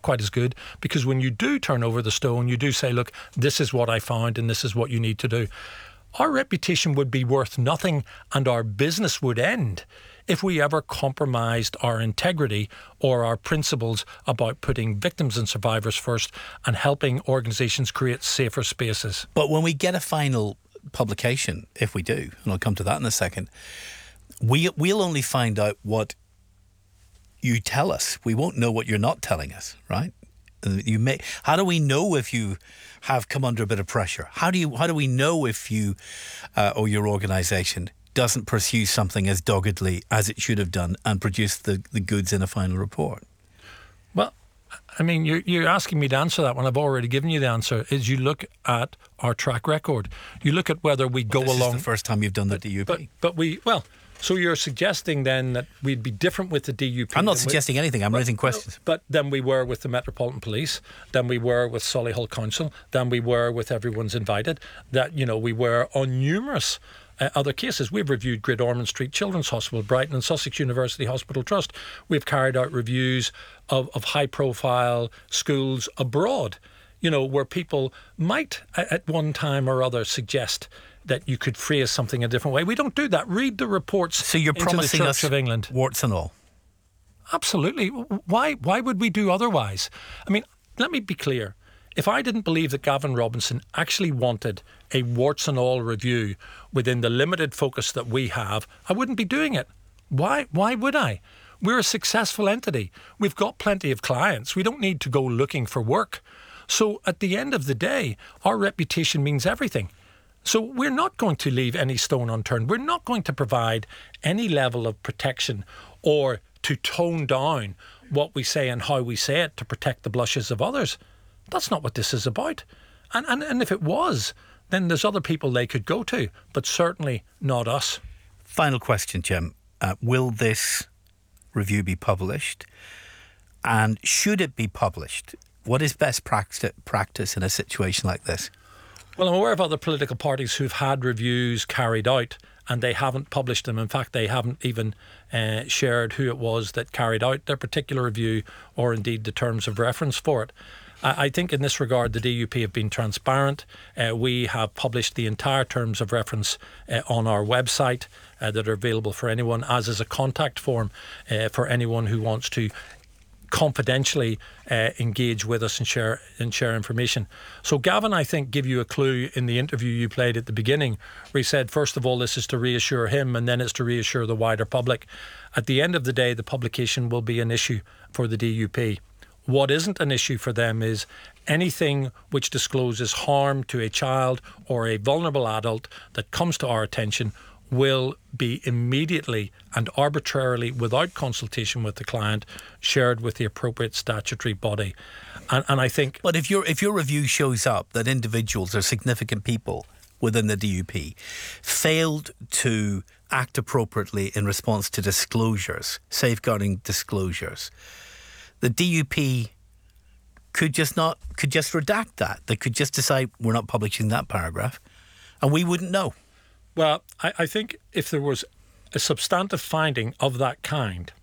not quite as good, because when you do turn over the stone, you do say, look, this is what I found and this is what you need to do. Our reputation would be worth nothing and our business would end if we ever compromised our integrity or our principles about putting victims and survivors first and helping organisations create safer spaces. But when we get a final publication, if we do, and I'll come to that in a second, we'll only find out what you tell us. We won't know what you're not telling us, right? How do we know if you have come under a bit of pressure? How do we know if you or your organisation doesn't pursue something as doggedly as it should have done and produce the goods in a final report? Well, I mean, you're asking me to answer that when I've already given you the answer. Is you look at our track record. You look at whether we go along. This is the first time you've done the DUP. So you're suggesting then that we'd be different with the DUP? I'm not suggesting anything. I'm raising questions. But than we were with the Metropolitan Police, than we were with Solihull Council, than we were with Everyone's Invited, that, we were on numerous other cases. We've reviewed Great Ormond Street Children's Hospital, Brighton and Sussex University Hospital Trust. We've carried out reviews of high-profile schools abroad, where people might at one time or other suggest that you could phrase something a different way. We don't do that. Read the reports. So you're promising us of England, warts and all? Absolutely. Why would we do otherwise? I mean, let me be clear. If I didn't believe that Gavin Robinson actually wanted a warts and all review within the limited focus that we have, I wouldn't be doing it. Why would I? We're a successful entity. We've got plenty of clients. We don't need to go looking for work. So at the end of the day, our reputation means everything. So we're not going to leave any stone unturned. We're not going to provide any level of protection or to tone down what we say and how we say it to protect the blushes of others. That's not what this is about. And if it was, then there's other people they could go to, but certainly not us. Final question, Jim. Will this review be published? And should it be published? What is best practice in a situation like this? Well, I'm aware of other political parties who've had reviews carried out and they haven't published them. In fact, they haven't even shared who it was that carried out their particular review or indeed the terms of reference for it. I think in this regard, the DUP have been transparent. We have published the entire terms of reference on our website that are available for anyone, as is a contact form for anyone who wants to confidentially engage with us and share information. So Gavin, I think, gave you a clue in the interview you played at the beginning, where he said, first of all, this is to reassure him and then it's to reassure the wider public. At the end of the day, the publication will be an issue for the DUP. What isn't an issue for them is anything which discloses harm to a child or a vulnerable adult that comes to our attention will be immediately and arbitrarily, without consultation with the client, shared with the appropriate statutory body. And I think... But if your review shows up that individuals or significant people within the DUP failed to act appropriately in response to disclosures, safeguarding disclosures, the DUP could just redact that. They could just decide we're not publishing that paragraph, and we wouldn't know. Well, I think if there was a substantive finding of that kind,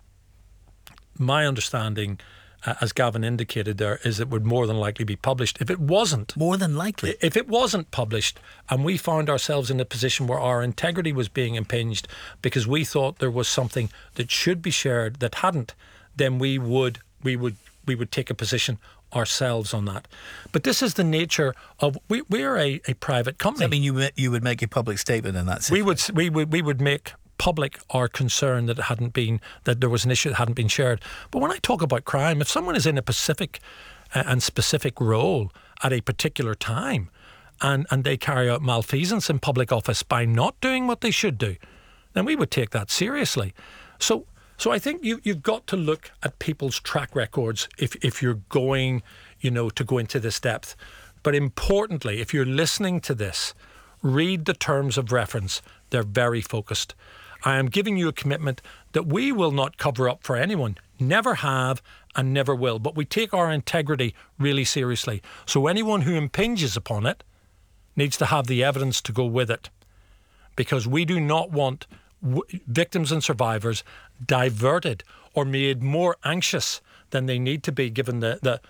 my understanding, as Gavin indicated there, is it would more than likely be published. If it wasn't... More than likely? If it wasn't published and we found ourselves in a position where our integrity was being impinged because we thought there was something that should be shared that hadn't, then we would take a position ourselves on that. But this is the nature of... We're a private company. Does that mean you would make a public statement in that situation? We would make public our concern that there was an issue that hadn't been shared. But when I talk about crime, if someone is in a specific role at a particular time and they carry out malfeasance in public office by not doing what they should do, then we would take that seriously. So I think you've got to look at people's track records if you're going, to go into this depth. But importantly, if you're listening to this, read the terms of reference. They're very focused. I am giving you a commitment that we will not cover up for anyone, never have and never will. But we take our integrity really seriously. So anyone who impinges upon it needs to have the evidence to go with it. Because we do not want victims and survivors diverted or made more anxious than they need to be given the